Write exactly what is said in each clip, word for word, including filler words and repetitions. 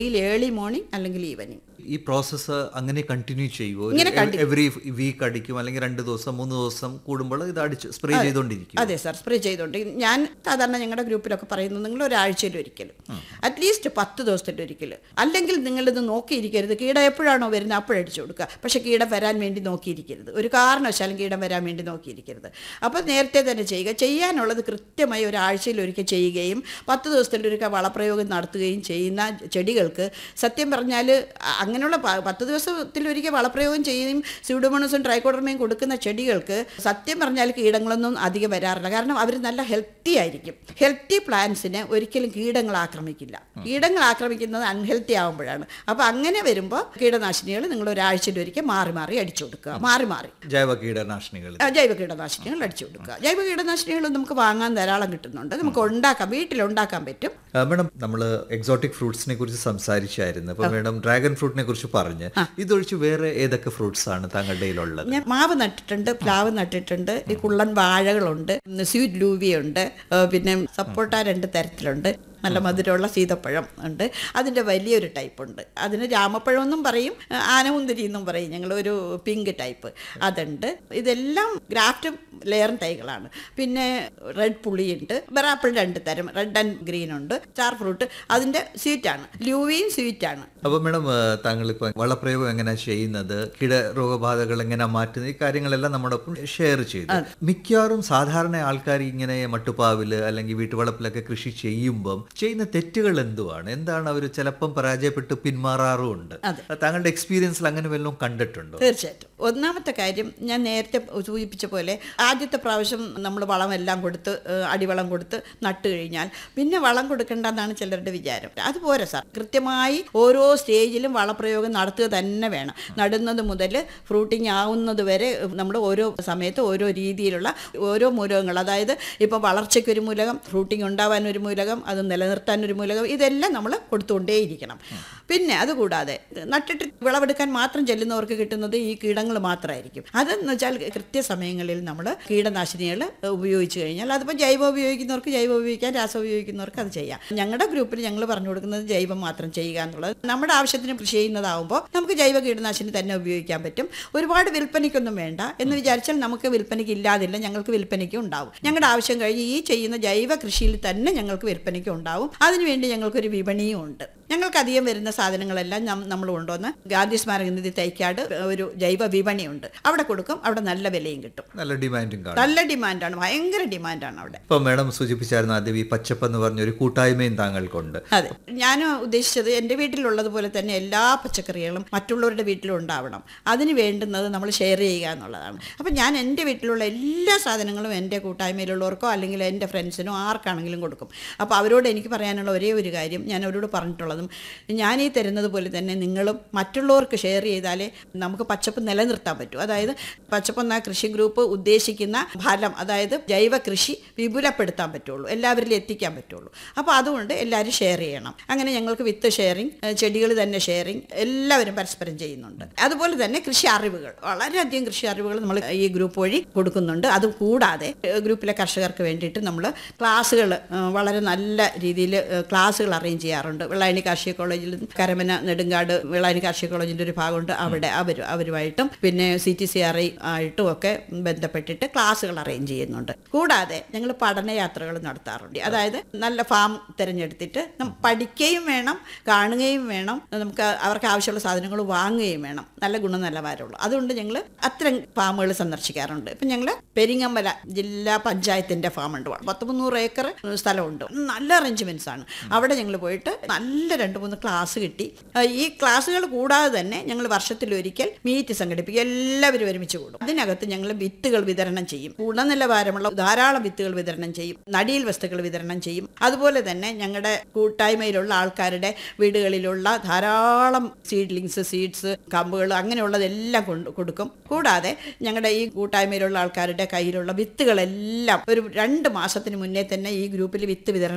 Early morning അല്ലെങ്കിൽ evening. ഈ process അങ്ങനെ കണ്ടിന്യൂ ചെയ്യുമോ? ഇങ്ങനെ continue- എവറി വീക്ക് അടിക്കും, അല്ലെങ്കിൽ രണ്ട് ദിവസം മൂന്ന് ദിവസം കൂടുമ്പോൾ ഇത് അടിച്ച് സ്പ്രേ ചെയ്തുകൊണ്ടിരിക്കും? അതെ സാർ, സ്പ്രേ ചെയ്തുകൊണ്ട് ഞാൻ സാധാരണ ഞങ്ങളുടെ ഗ്രൂപ്പിലൊക്കെ പറയുന്നത് നിങ്ങൾ ഒരാഴ്ചയിൽ ഒരിക്കലും, അറ്റ്ലീസ്റ്റ് പത്ത് ദിവസത്തിൽ ഒരിക്കൽ. അല്ലെങ്കിൽ നിങ്ങളിത് നോക്കിയിരിക്കരുത്, കീട എപ്പോഴാണോ വരുന്നത് അപ്പോഴടിച്ചു കൊടുക്കുക. പക്ഷേ കീടം വരാൻ വേണ്ടി നോക്കിയിരിക്കരുത്, ഒരു കാരണവശാലും കീടം വരാൻ വേണ്ടി നോക്കിയിരിക്കരുത്. അപ്പോൾ നേരത്തെ തന്നെ ചെയ്യുക. ചെയ്യാനുള്ളത് കൃത്യമായി ഒരാഴ്ചയിൽ ഒരിക്കൽ ചെയ്യുകയും പത്ത് ദിവസത്തിലൊരിക്കൽ വളപ്രയോഗം നടത്തുകയും ചെയ്യുന്ന ചെടികൾക്ക് സത്യം പറഞ്ഞാൽ അങ്ങനെയുള്ള പത്ത് ദിവസത്തിലൊരിക്കൽ വളപ്രയോഗം ചെയ്യുകയും സ്യൂഡോമോണസും ട്രൈക്കോഡർമയും കൊടുക്കുന്ന ചെടികൾക്ക് സത്യം പറഞ്ഞാൽ കീടങ്ങളൊന്നും അധികം വരാറില്ല. കാരണം അവർ നല്ല ഹെൽത്തി ആയിരിക്കും. ഹെൽത്തി പ്ലാന്റ്സിനെ ഒരിക്കലും കീടങ്ങൾ ആക്രമിക്കില്ല. കീടങ്ങൾ ആക്രമിക്കുന്നത് അൺഹെൽത്തി ആകുമ്പോഴാണ്. അപ്പോൾ അങ്ങനെ വരുമ്പോൾ കീടനാശിനികൾ നിങ്ങൾ ഒരാഴ്ചയിലൊരിക്കൽ മാറി മാറി അടിച്ചു കൊടുക്കുക. മാറി മാറി ജൈവ കീടനാശിനികൾ ജൈവ കീടനാശിനികൾ അടിച്ചു കൊടുക്കുക. ജൈവ കീടനാശിനികൾ നമുക്ക് വാങ്ങാൻ ധാരാളം കിട്ടുന്നുണ്ട്. നമുക്ക് ഉണ്ടാക്കാം, വീട്ടിലുണ്ടാക്കാൻ പറ്റും. മേഡം, നമ്മൾ എക്സോട്ടിക് ഫ്രൂട്ട്സിനെ കുറിച്ച് സംസാരിച്ചായിരുന്നു. അപ്പോൾ മേഡം ഡ്രാഗൺ ഫ്രൂട്ടിനെ കുറിച്ച് പറഞ്ഞ് ഇതൊഴിച്ച് വേറെ ഏതൊക്കെ ഫ്രൂട്ട്സ് ആണ് താങ്കളുടെ കയ്യിലുള്ളത്? ഞാൻ മാവ് നട്ടിട്ടുണ്ട്, പ്ലാവ് നട്ടിട്ടുണ്ട്, ഈ കുള്ളൻ വാഴകളുണ്ട്, സ്വീറ്റ് ലൂവിയുണ്ട്, പിന്നെ സപ്പോട്ട രണ്ട് തരത്തിലുണ്ട്. നല്ല മധുരമുള്ള സീതപ്പഴം ഉണ്ട്. അതിൻ്റെ വലിയൊരു ടൈപ്പ് ഉണ്ട്. അതിന് രാമപ്പഴം എന്നും പറയും, ആനമുന്തിരി എന്നും പറയും. ഞങ്ങളൊരു പിങ്ക് ടൈപ്പ് അതുണ്ട്. ഇതെല്ലാം ഗ്രാഫ്റ്റ് ലെയർ തൈകളാണ്. പിന്നെ റെഡ് പുളിയുണ്ട്, ബറാപ്പിൾ രണ്ട് തരം, റെഡ് ആൻഡ് ഗ്രീൻ ഉണ്ട്. സ്റ്റാർ ഫ്രൂട്ട് അതിൻ്റെ സ്വീറ്റാണ്, ലൂവിയും സ്വീറ്റാണ്. അപ്പോൾ മേഡം, താങ്കളിപ്പോൾ വളപ്രയോഗം എങ്ങനെയാണ് ചെയ്യുന്നത്, കീട രോഗബാധകൾ എങ്ങനെയാണ് മാറ്റുന്നത്, ഈ കാര്യങ്ങളെല്ലാം നമ്മോടൊപ്പം ഷെയർ ചെയ്തു. മിക്കവാറും സാധാരണ ആൾക്കാർ ഇങ്ങനെ മട്ടുപ്പാവിൽ അല്ലെങ്കിൽ വീട്ടുവളപ്പിലൊക്കെ കൃഷി ചെയ്യുമ്പം ചെയ്യുന്ന തെറ്റുകൾ എന്തുവാണ്? എന്താണ് അവർ ചിലപ്പം പരാജയപ്പെട്ട് പിന്മാറാറുമുണ്ട്. താങ്കളുടെ എക്സ്പീരിയൻസിൽ അങ്ങനെ വല്ലതും കണ്ടിട്ടുണ്ടോ? തീർച്ചയായിട്ടും. ഒന്നാമത്തെ കാര്യം ഞാൻ നേരത്തെ സൂചിപ്പിച്ച പോലെ ആദ്യത്തെ പ്രാവശ്യം നമ്മൾ വളമെല്ലാം കൊടുത്ത് അടിവളം കൊടുത്ത് നട്ട് കഴിഞ്ഞാൽ പിന്നെ വളം കൊടുക്കേണ്ടെന്നാണ് ചിലരുടെ വിചാരം. അതുപോലെ സാർ, കൃത്യമായി ഓരോ സ്റ്റേജിലും വളപ്രയോഗം നടത്തുക തന്നെ വേണം. നടുന്നത് മുതൽ ഫ്രൂട്ടിങ് ആവുന്നത് വരെ നമ്മൾ ഓരോ സമയത്ത് ഓരോ രീതിയിലുള്ള ഓരോ മൂലകങ്ങൾ, അതായത് ഇപ്പോൾ വളർച്ചയ്ക്കൊരു മൂലകം, ഫ്രൂട്ടിങ് ഉണ്ടാവാൻ ഒരു മൂലകം, അത് നിലനിർത്താൻ ഒരു മൂലകം, ഇതെല്ലാം നമ്മൾ കൊടുത്തുകൊണ്ടേയിരിക്കണം. പിന്നെ അതുകൂടാതെ നട്ടിട്ട് വിളവെടുക്കാൻ മാത്രം ചെല്ലുന്നവർക്ക് കിട്ടുന്നത് ഈ കീടങ്ങൾ മാത്രമായിരിക്കും. അതെന്ന് വെച്ചാൽ കൃത്യസമയങ്ങളിൽ നമ്മൾ കീടനാശിനികൾ ഉപയോഗിച്ച് കഴിഞ്ഞാൽ, അതിപ്പോൾ ജൈവം ഉപയോഗിക്കുന്നവർക്ക് ജൈവം ഉപയോഗിക്കാം, രാസം ഉപയോഗിക്കുന്നവർക്ക് അത് ചെയ്യാം. ഞങ്ങളുടെ ഗ്രൂപ്പിൽ ഞങ്ങൾ പറഞ്ഞു കൊടുക്കുന്നത് ജൈവം മാത്രം ചെയ്യുക എന്നുള്ളത്. നമ്മുടെ ആവശ്യത്തിന് കൃഷി ചെയ്യുന്നതാവുമ്പോൾ നമുക്ക് ജൈവ കീടനാശിനി തന്നെ ഉപയോഗിക്കാൻ പറ്റും. ഒരുപാട് വിൽപ്പനയ്ക്കൊന്നും വേണ്ട എന്ന് വിചാരിച്ചാൽ നമുക്ക് വിൽപ്പനയ്ക്ക് ഇല്ലാതില്ല, ഞങ്ങൾക്ക് വിൽപ്പനയ്ക്ക് ഉണ്ടാവും. ഞങ്ങളുടെ ആവശ്യം കഴിഞ്ഞ് ഈ ചെയ്യുന്ന ജൈവ കൃഷിയിൽ തന്നെ ഞങ്ങൾക്ക് വിൽപ്പനയ്ക്ക് ഉണ്ടാവും. അതിനുവേണ്ടി ഞങ്ങൾക്കൊരു വിപണിയും ഉണ്ട്. ഞങ്ങൾക്ക് അധികം വരുന്ന സാധനങ്ങളെല്ലാം നമ്മൾ കൊണ്ടുവന്ന് ഗാന്ധി സ്മാരക നിധി തൈക്കാട് ഒരു ജൈവ വിപണിയുണ്ട്, അവിടെ കൊടുക്കും. അവിടെ നല്ല വിലയും കിട്ടും. നല്ല ഡിമാൻഡും നല്ല ഡിമാൻഡാണ്, ഭയങ്കര ഡിമാൻഡാണ് അവിടെ. ഇപ്പൊ മേഡം സൂചിപ്പിച്ചായിരുന്നു ആദ്യം ഈ പച്ചപ്പ് എന്ന് പറഞ്ഞ ഒരു കൂട്ടായ്മയും താങ്കൾക്കുണ്ട്. അതെ, ഞാൻ ഉദ്ദേശിച്ചത് എൻ്റെ വീട്ടിലുള്ളതുപോലെ തന്നെ എല്ലാ പച്ചക്കറികളും മറ്റുള്ളവരുടെ വീട്ടിലും ഉണ്ടാവണം. അതിന് വേണ്ടുന്നത് നമ്മൾ ഷെയർ ചെയ്യുക എന്നുള്ളതാണ്. അപ്പം ഞാൻ എൻ്റെ വീട്ടിലുള്ള എല്ലാ സാധനങ്ങളും എൻ്റെ കൂട്ടായ്മയിലുള്ളവർക്കോ അല്ലെങ്കിൽ എൻ്റെ ഫ്രണ്ട്സിനോ ആർക്കാണെങ്കിലും കൊടുക്കും. അപ്പോൾ അവരോട് എനിക്ക് പറയാനുള്ള ഒരേ ഒരു കാര്യം, ഞാൻ അവരോട് പറഞ്ഞിട്ടുള്ളതും, ഞാൻ ഈ തരുന്നത് പോലെ തന്നെ നിങ്ങളും മറ്റുള്ളവർക്ക് ഷെയർ ചെയ്താലേ നമുക്ക് പച്ചപ്പ് നിലനിർത്താൻ പറ്റൂ. അതായത് പച്ചപ്പെന്ന കൃഷി ഗ്രൂപ്പ് ഉദ്ദേശിക്കുന്ന ഫലം, അതായത് ജൈവ കൃഷി വിപുലപ്പെടുത്താൻ പറ്റുള്ളൂ, എല്ലാവരിലും എത്തിക്കാൻ പറ്റുള്ളൂ. അപ്പോൾ അതുകൊണ്ട് എല്ലാവരും ഷെയർ ചെയ്യണം. അങ്ങനെ ഞങ്ങൾക്ക് വിത്ത് ഷെയറിങ്, ചെടികൾ തന്നെ ഷെയറിങ്, എല്ലാവരും പരസ്പരം ചെയ്യുന്നുണ്ട്. അതുപോലെ തന്നെ കൃഷി അറിവുകൾ, വളരെയധികം കൃഷി അറിവുകൾ നമ്മൾ ഈ ഗ്രൂപ്പ് വഴി കൊടുക്കുന്നുണ്ട്. അതുകൂടാതെ ഗ്രൂപ്പിലെ കർഷകർക്ക് വേണ്ടിയിട്ട് നമ്മൾ ക്ലാസ്സുകൾ, വളരെ നല്ല രീതിയിൽ ക്ലാസ്സുകൾ അറേഞ്ച് ചെയ്യാറുണ്ട്. വെള്ളായണി കാർഷിക കോളേജിൽ, കരമന നെടുങ്കാട് വെള്ളായണി കാർഷിക കോളേജിൻ്റെ ഒരു ഭാഗമുണ്ട്, അവിടെ അവർ അവരുമായിട്ടും പിന്നെ C T C R I ആയിട്ടും ഒക്കെ ബന്ധപ്പെട്ടിട്ട് ക്ലാസ്സുകൾ അറേഞ്ച് ചെയ്യുന്നുണ്ട്. കൂടാതെ ഞങ്ങൾ പഠനയാത്രകൾ നടത്താറുണ്ട്. അതായത് നല്ല ഫാം തിരഞ്ഞെടുത്തിട്ട് പഠിക്കുകയും വേണം, കാണുകയും വേണം, നമുക്ക് അവർക്ക് ആവശ്യമുള്ള സാധനങ്ങൾ വാങ്ങുകയും വേണം, നല്ല ഗുണനിലവാരമുള്ളൂ. അതുകൊണ്ട് ഞങ്ങൾ അത്തരം ഫാമുകൾ സന്ദർശിക്കാറുണ്ട്. ഇപ്പം ഞങ്ങൾ പെരിങ്ങമല ജില്ലാ പഞ്ചായത്തിൻ്റെ ഫാമുണ്ട്, പത്ത് മുന്നൂറ് ഏക്കർ സ്ഥലമുണ്ട്, നല്ല അറേഞ്ച്മെൻറ്റ്സ് ആണ്. അവിടെ ഞങ്ങൾ പോയിട്ട് നല്ല രണ്ട് മൂന്ന് ക്ലാസ് കിട്ടി. ഈ ക്ലാസ്സുകൾ കൂടാതെ തന്നെ ഞങ്ങൾ വർഷത്തിലൊരിക്കൽ മീറ്റ് സംഘടിപ്പിക്കും, എല്ലാവരും ഒരുമിച്ച് കൂടും. അതിനകത്ത് ഞങ്ങൾ വിത്തുകൾ വിതരണം ചെയ്യും, ഗുണനിലവാരമുള്ള ധാരാളം വിത്തുകൾ വിതരണം ചെയ്യും, നടീൽ വസ്തുക്കൾ വിതരണം ചെയ്യും. അതുപോലെ തന്നെ ഞങ്ങളുടെ കൂട്ടായ്മയിലുള്ള ആൾക്കാരുടെ വീടുകളിലുള്ള ധാരാളം സീഡ്ലിങ്സ്, സീഡ്സ്, കമ്പുകൾ അങ്ങനെയുള്ളതെല്ലാം കൊണ്ട് കൊടുക്കും. കൂടാതെ ഞങ്ങളുടെ ഈ കൂട്ടായ്മയിലുള്ള ആൾക്കാരുടെ കയ്യിലുള്ള വിത്തുകളെല്ലാം ഒരു രണ്ട് മാസത്തിന് മുന്നേ തന്നെ ഈ ഗ്രൂപ്പിൽ വിത്ത് വിതരണം തുടങ്ങി.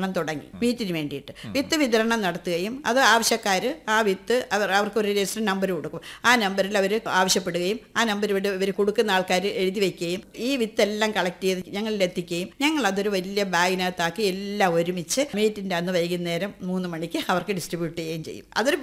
മീറ്റിന് വേണ്ടിയിട്ട് വിത്ത് വിതരണം നടത്തുകയും അത് ആവശ്യക്കാർ ആ വിത്ത് അവർ അവർക്കൊരു രജിസ്റ്റർ നമ്പർ കൊടുക്കും. ആ നമ്പറിൽ അവർ ആവശ്യപ്പെടുകയും ആ നമ്പർ ഇവിടെ ഇവർ കൊടുക്കുന്ന ആൾക്കാർ എഴുതി വയ്ക്കുകയും ഈ വിത്തെല്ലാം കളക്ട് ചെയ്ത് ഞങ്ങളിൽ എത്തിക്കുകയും ഞങ്ങൾ അതൊരു വലിയ ബാഗിനകത്താക്കി എല്ലാം ഒരുമിച്ച് മീറ്റിൻ്റെ അന്ന് വൈകുന്നേരം മൂന്ന് മണിക്ക് അവർക്ക് ഡിസ്ട്രിബ്യൂട്ട് ചെയ്യുകയും ചെയ്യും. അതൊരു